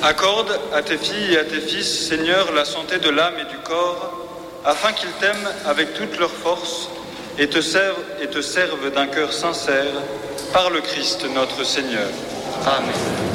Accorde à tes filles et à tes fils, Seigneur, la santé de l'âme et du corps, afin qu'ils t'aiment avec toute leur force et te servent d'un cœur sincère, par le Christ notre Seigneur. Amen.